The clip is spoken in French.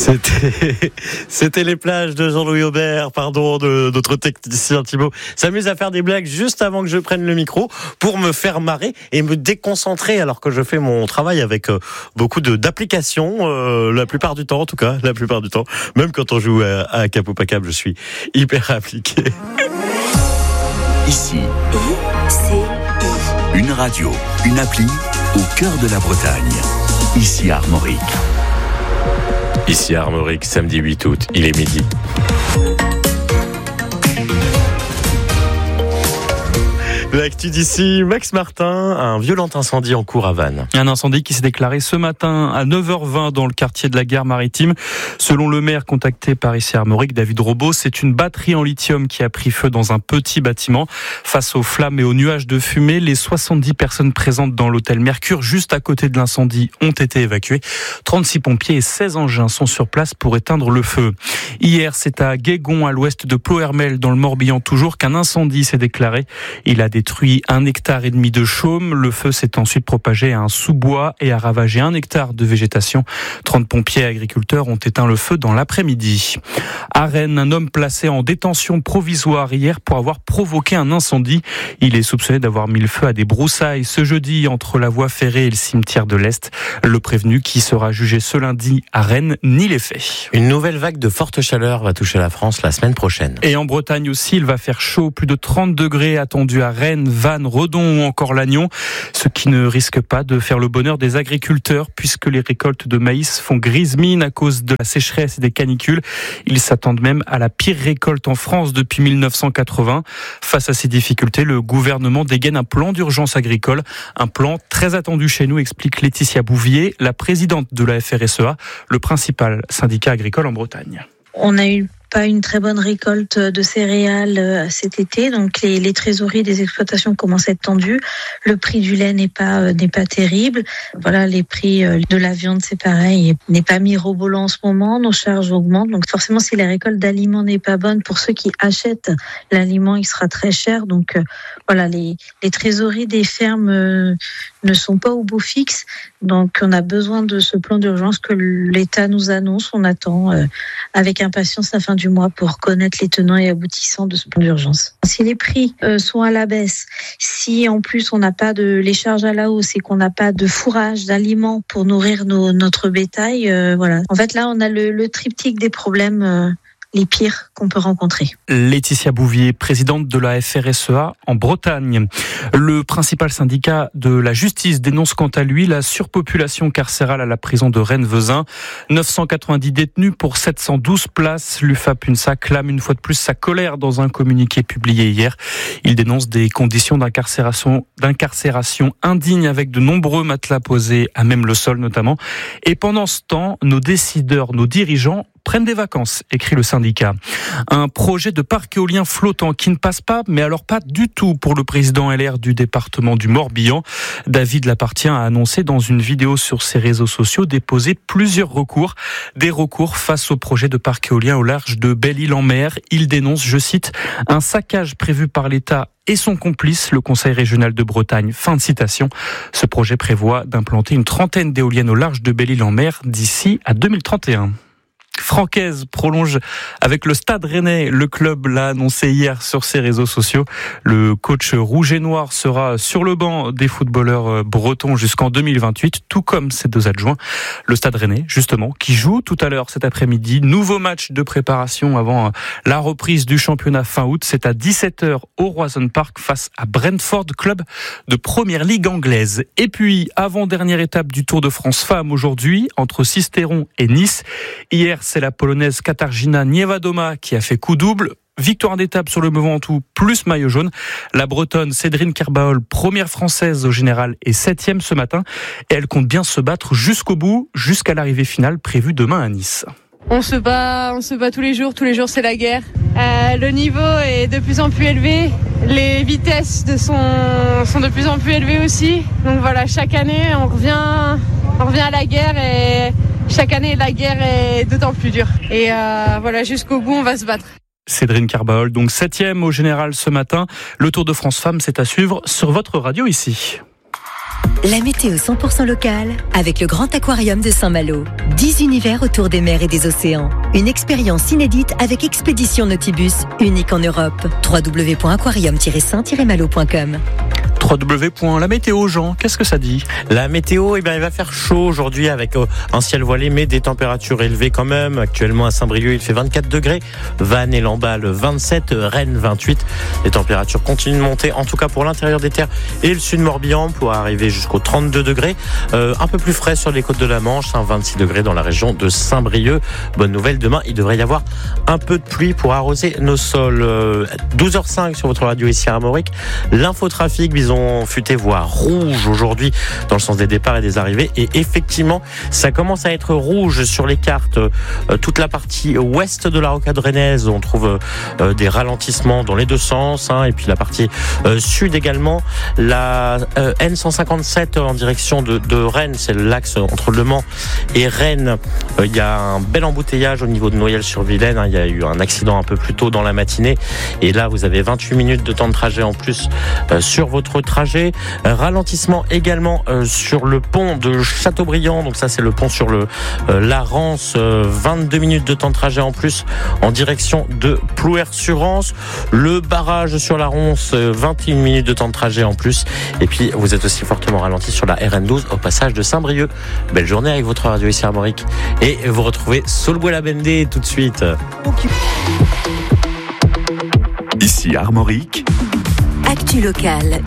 C'était les plages de Jean-Louis Aubert, pardon, de notre technicien Thibaut. S'amuse à faire des blagues juste avant que je prenne le micro pour me faire marrer et me déconcentrer alors que je fais mon travail avec beaucoup d'applications, la plupart du temps en tout cas, la plupart du temps. Même quand on joue à Cap ou pas Cap, je suis hyper appliqué. Ici, une radio, une appli au cœur de la Bretagne. Ici à Armorique. Ici à Armorique, samedi 8 août, il est midi. L'actu d'ici, Max Martin, un violent incendie en cours à Vannes. Un incendie qui s'est déclaré ce matin à 9h20 dans le quartier de la Gare Maritime. Selon le maire contacté par ici Armorique, David Robot, c'est une batterie en lithium qui a pris feu dans un petit bâtiment. Face aux flammes et aux nuages de fumée, les 70 personnes présentes dans l'hôtel Mercure, juste à côté de l'incendie, ont été évacuées. 36 pompiers et 16 engins sont sur place pour éteindre le feu. Hier, c'est à Guégon, à l'ouest de Ploërmel, dans le Morbihan toujours, qu'un incendie s'est déclaré. Il a détruit 1,5 hectare de chaume. Le feu s'est ensuite propagé à un sous-bois et a ravagé 1 hectare de végétation. 30 pompiers et agriculteurs ont éteint le feu dans l'après-midi. À Rennes, un homme placé en détention provisoire hier pour avoir provoqué un incendie. Il est soupçonné d'avoir mis le feu à des broussailles ce jeudi entre la voie ferrée et le cimetière de l'Est. Le prévenu, qui sera jugé ce lundi à Rennes, nie les faits. Une nouvelle vague de forte chaleur va toucher la France la semaine prochaine. Et en Bretagne aussi, il va faire chaud. Plus de 30 degrés attendus à Rennes, Vannes, Redon ou encore Lannion. Ce qui ne risque pas de faire le bonheur des agriculteurs puisque les récoltes de maïs font grise mine à cause de la sécheresse et des canicules. Ils s'attendent même à la pire récolte en France depuis 1980. Face à ces difficultés, le gouvernement dégaine un plan d'urgence agricole. Un plan très attendu chez nous, explique Laetitia Bouvier, la présidente de la FRSEA, le principal syndicat agricole en Bretagne. On a eu pas une très bonne récolte de céréales cet été, donc les trésoreries des exploitations commencent à être tendues. Le prix du lait n'est pas terrible. Voilà, les prix de la viande, c'est pareil, n'est pas mirobolant en ce moment. Nos charges augmentent, donc forcément, si la récolte d'aliments n'est pas bonne, pour ceux qui achètent l'aliment, il sera très cher. Donc voilà, les trésoreries des fermes ne sont pas au beau fixe. Donc on a besoin de ce plan d'urgence que l'État nous annonce. On attend avec impatience la fin du mois pour connaître les tenants et aboutissants de ce plan d'urgence. Si les prix sont à la baisse, si en plus on n'a pas les charges à la hausse et qu'on n'a pas de fourrage d'aliments pour nourrir notre bétail, voilà. En fait là on a le triptyque des problèmes les pires qu'on peut rencontrer. Laetitia Bouvier, présidente de la FRSEA en Bretagne. Le principal syndicat de la justice dénonce quant à lui la surpopulation carcérale à la prison de Rennes-Vezin. 990 détenus pour 712 places. L'UFAP-UNSA clame une fois de plus sa colère dans un communiqué publié hier. Il dénonce des conditions d'incarcération indignes avec de nombreux matelas posés à même le sol notamment. Et pendant ce temps, nos décideurs, nos dirigeants prennent des vacances, écrit le syndicat. Un projet de parc éolien flottant qui ne passe pas, mais alors pas du tout pour le président LR du département du Morbihan. David Lapartien a annoncé dans une vidéo sur ses réseaux sociaux déposer plusieurs recours. Des recours face au projet de parc éolien au large de Belle-Île-en-Mer. Il dénonce, je cite, un saccage prévu par l'État et son complice, le Conseil régional de Bretagne. Fin de citation. Ce projet prévoit d'implanter une trentaine d'éoliennes au large de Belle-Île-en-Mer d'ici à 2031. Francaise prolonge avec le Stade Rennais. Le club l'a annoncé hier sur ses réseaux sociaux. Le coach rouge et noir sera sur le banc des footballeurs bretons jusqu'en 2028, tout comme ses deux adjoints. Le Stade Rennais, justement, qui joue tout à l'heure cet après-midi. Nouveau match de préparation avant la reprise du championnat fin août. C'est à 17h au Roison Park face à Brentford, club de première ligue anglaise. Et puis, avant-dernière étape du Tour de France Femmes aujourd'hui, entre Sisteron et Nice. Hier, c'est la Polonaise Katarzyna Niewiadoma qui a fait coup double. Victoire d'étape sur le Mont Ventoux plus maillot jaune. La Bretonne Cédrine Kerbaol, première française au général, est 7e ce matin. Et elle compte bien se battre jusqu'au bout, jusqu'à l'arrivée finale prévue demain à Nice. On se bat tous les jours c'est la guerre. Le niveau est de plus en plus élevé, les vitesses sont de plus en plus élevées aussi. Donc voilà, chaque année on revient à la guerre et chaque année la guerre est d'autant plus dure. Et voilà, jusqu'au bout on va se battre. Cédrine Kerbaol, donc 7e au général ce matin. Le Tour de France Femmes, c'est à suivre sur votre radio ici. La météo 100% locale avec le Grand Aquarium de Saint-Malo. 10 univers autour des mers et des océans. Une expérience inédite avec Expédition Nautibus, unique en Europe. www.aquarium-saint-malo.com. www.lamétéo, Jean, qu'est-ce que ça dit? La météo, il va faire chaud aujourd'hui avec un ciel voilé, mais des températures élevées quand même. Actuellement à Saint-Brieuc, il fait 24 degrés. Vannes et Lamballe, 27. Rennes, 28. Les températures continuent de monter, en tout cas pour l'intérieur des terres et le sud Morbihan, pour arriver jusqu'aux 32 degrés. Un peu plus frais sur les côtes de la Manche, 26 degrés dans la région de Saint-Brieuc. Bonne nouvelle, demain, il devrait y avoir un peu de pluie pour arroser nos sols. 12h05 sur votre radio ici à Armorique. L'infotrafic, Bison futé voire rouge aujourd'hui dans le sens des départs et des arrivées, et effectivement ça commence à être rouge sur les cartes. Toute la partie ouest de la rocade rennaise, on trouve des ralentissements dans les deux sens, et puis la partie sud également. La N157 en direction de Rennes, c'est l'axe entre Le Mans et Rennes. Il y a un bel embouteillage au niveau de Noyelles-sur-Vilaine. Il y a eu un accident un peu plus tôt dans la matinée, et là vous avez 28 minutes de temps de trajet en plus sur votre trajet. Ralentissement également sur le pont de Châteaubriand, donc ça c'est le pont sur la Rance, 22 minutes de temps de trajet en plus en direction de Plouer-sur-Rance. Le barrage sur la Ronce, 21 minutes de temps de trajet en plus, et puis vous êtes aussi fortement ralenti sur la RN12 au passage de Saint-Brieuc. Belle journée avec votre radio ici Armorique, et vous retrouvez Solbouela Bendé tout de suite. Ici Armorique. Actu locale,